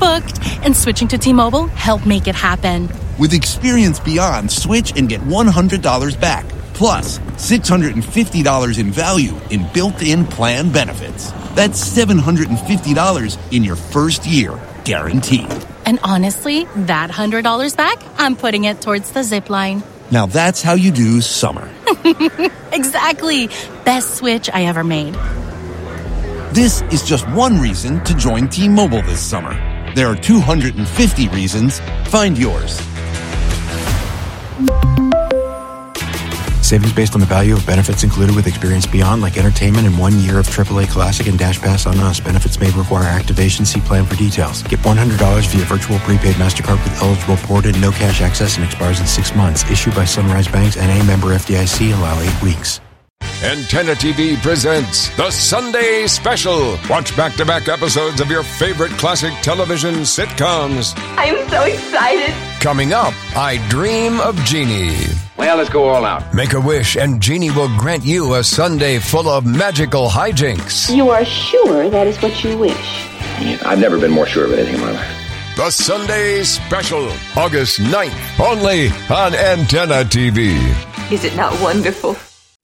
booked, and switching to T-Mobile helped make it happen. With Experience Beyond, switch and get $100 back, plus $650 in value in built-in plan benefits. That's $750 in your first year, guaranteed. And honestly, that $100 back, I'm putting it towards the zip line. Now that's how you do summer. Exactly. Best switch I ever made. This is just one reason to join T-Mobile this summer. There are 250 reasons. Find yours. Savings based on the value of benefits included with Experience Beyond, like entertainment and 1 year of AAA Classic and Dash Pass on Us. Benefits may require activation. See plan for details. Get $100 via virtual prepaid MasterCard with eligible ported, no cash access, and expires in 6 months. Issued by Sunrise Banks, N.A. member FDIC. Allow 8 weeks. Antenna TV presents The Sunday Special. Watch back-to-back episodes of your favorite classic television sitcoms. I'm so excited. Coming up, I Dream of Jeannie. Well, let's go all out. Make a wish and Jeannie will grant you a Sunday full of magical hijinks. You are sure that is what you wish? I've never been more sure of anything in my life. The Sunday Special, August 9th, only on Antenna TV. Is it not wonderful?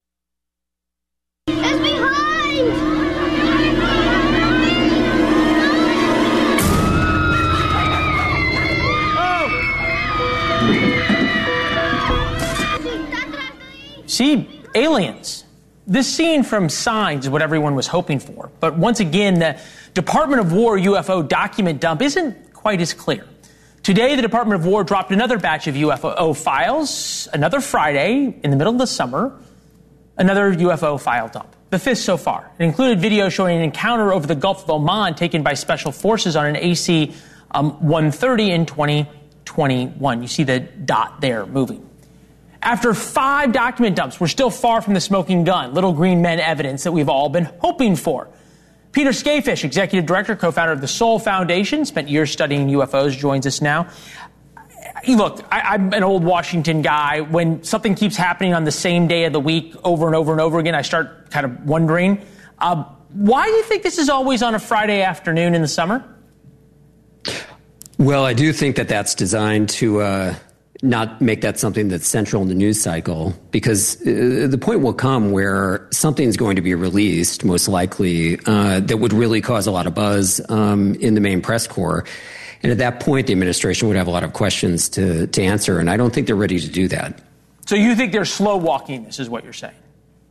See, aliens. This scene from Signs is what everyone was hoping for. But once again, the Department of War UFO document dump isn't quite as clear. Today, the Department of War dropped another batch of UFO files. Another Friday, in the middle of the summer, another UFO file dump. The fifth so far. It included video showing an encounter over the Gulf of Oman taken by special forces on an AC-130 in 2021. You see the dot there moving. After 5 document dumps, we're still far from the smoking gun, little green men evidence that we've all been hoping for. Peter Skafish, executive director, co-founder of the Soul Foundation, spent years studying UFOs, joins us now. Look, I'm an old Washington guy. When something keeps happening on the same day of the week over and over and over again, I start kind of wondering, why do you think this is always on a Friday afternoon in the summer? Well, I do think that that's designed to not make that something that's central in the news cycle, because the point will come where something's going to be released, most likely, that would really cause a lot of buzz in the main press corps. And at that point, the administration would have a lot of questions to answer, and I don't think they're ready to do that. So you think they're slow walking this, is what you're saying?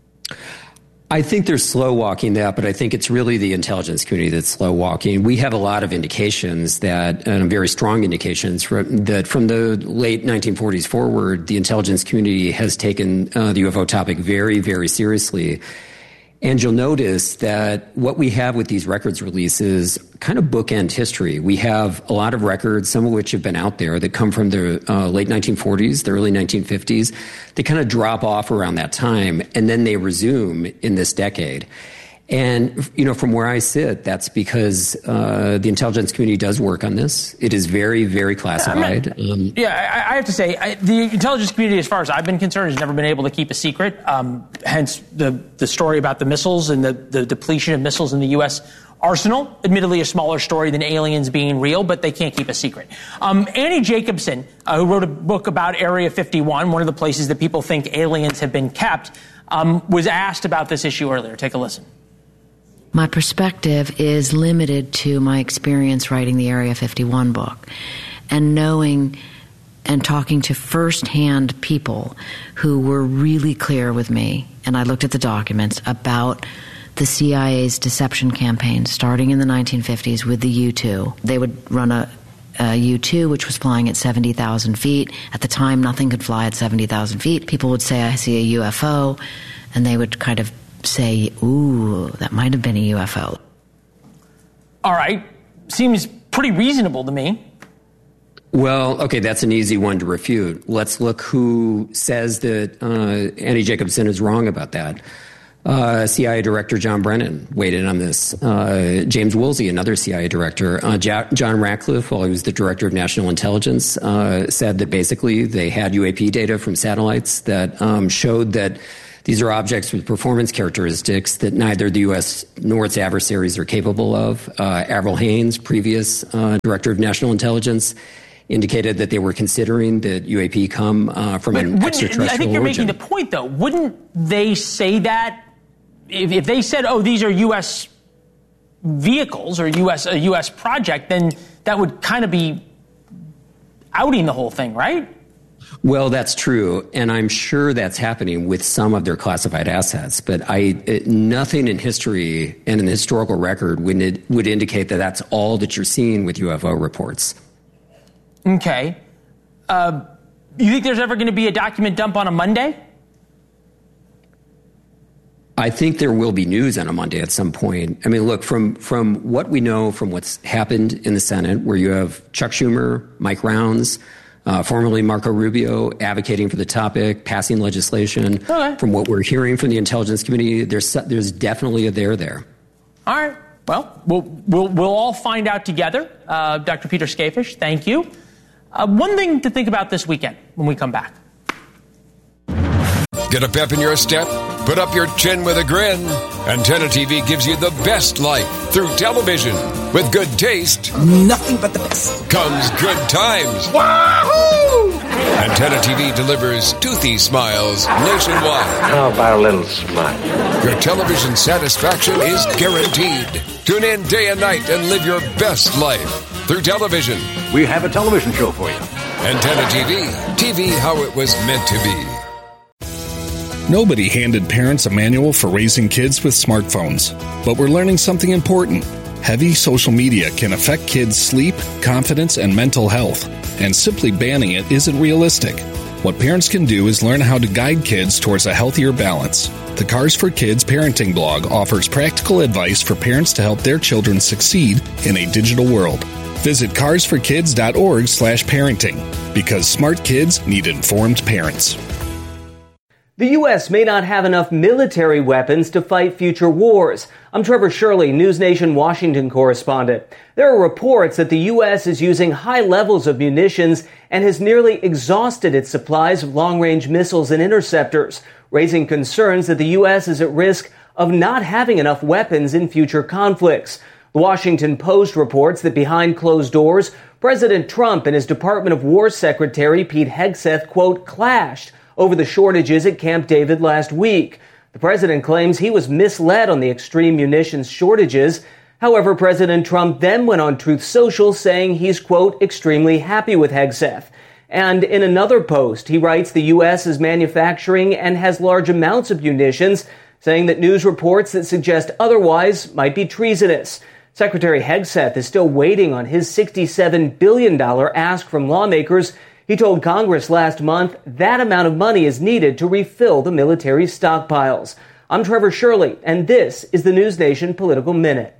I think they're slow walking that, but I think it's really the intelligence community that's slow walking. We have a lot of indications that, and very strong indications that from the late 1940s forward, the intelligence community has taken the UFO topic very, very seriously. And you'll notice that what we have with these records releases kind of bookend history. We have a lot of records, some of which have been out there, that come from the late 1940s, the early 1950s. They kind of drop off around that time, and then they resume in this decade. And, you know, from where I sit, that's because the intelligence community does work on this. It is very, very classified. I have to say, the intelligence community, as far as I've been concerned, has never been able to keep a secret. Hence the story about the missiles and the depletion of missiles in the U.S. arsenal. Admittedly, a smaller story than aliens being real, but they can't keep a secret. Annie Jacobson, who wrote a book about Area 51, one of the places that people think aliens have been kept, was asked about this issue earlier. Take a listen. My perspective is limited to my experience writing the Area 51 book and knowing and talking to firsthand people who were really clear with me, and I looked at the documents, about the CIA's deception campaign starting in the 1950s with the U-2. They would run a U-2, which was flying at 70,000 feet. At the time, nothing could fly at 70,000 feet. People would say, I see a UFO, and they would kind of say, ooh, that might have been a UFO. All right. Seems pretty reasonable to me. Well, okay, that's an easy one to refute. Let's look who says that Annie Jacobson is wrong about that. CIA Director John Brennan weighed in on this. James Woolsey, another CIA director. John Ratcliffe, while he was the Director of National Intelligence, said that basically they had UAP data from satellites that showed that These are objects with performance characteristics that neither the U.S. nor its adversaries are capable of. Avril Haines, previous director of national intelligence, indicated that they were considering that UAP come from an extraterrestrial I think you're origin. making the point, though. Wouldn't they say that if they said, oh, these are U.S. vehicles or a U.S. project, then that would kind of be outing the whole thing, right? Well, that's true, and I'm sure that's happening with some of their classified assets. But nothing in history and in the historical record would indicate that that's all that you're seeing with UFO reports. Okay. You think there's ever going to be a document dump on a Monday? I think there will be news on a Monday at some point. I mean, look, from what we know from what's happened in the Senate, where you have Chuck Schumer, Mike Rounds, formerly Marco Rubio, advocating for the topic, passing legislation. Okay. From what we're hearing from the intelligence community, there's definitely a there there. All right. Well, we'll all find out together. Dr. Peter Skafish, thank you. One thing to think about this weekend when we come back. Get a pep in your step? Put up your chin with a grin. Antenna TV gives you the best life through television. With good taste, nothing but the best, comes good times. Wahoo! Antenna TV delivers toothy smiles nationwide. How about a little smile? Your television satisfaction is guaranteed. Tune in day and night and live your best life through television. We have a television show for you. Antenna TV. TV how it was meant to be. Nobody handed parents a manual for raising kids with smartphones. But we're learning something important. Heavy social media can affect kids' sleep, confidence, and mental health. And simply banning it isn't realistic. What parents can do is learn how to guide kids towards a healthier balance. The Cars for Kids parenting blog offers practical advice for parents to help their children succeed in a digital world. Visit carsforkids.org/parenting, because smart kids need informed parents. The U.S. may not have enough military weapons to fight future wars. I'm Trevor Shirley, NewsNation Washington correspondent. There are reports that the U.S. is using high levels of munitions and has nearly exhausted its supplies of long-range missiles and interceptors, raising concerns that the U.S. is at risk of not having enough weapons in future conflicts. The Washington Post reports that behind closed doors, President Trump and his Department of War Secretary Pete Hegseth, quote, clashed over the shortages at Camp David last week. The president claims he was misled on the extreme munitions shortages. However, President Trump then went on Truth Social saying he's, quote, extremely happy with Hegseth. And in another post, he writes the U.S. is manufacturing and has large amounts of munitions, saying that news reports that suggest otherwise might be treasonous. Secretary Hegseth is still waiting on his $67 billion ask from lawmakers. He told Congress last month that amount of money is needed to refill the military's stockpiles. I'm Trevor Shirley, and this is the NewsNation Political Minute.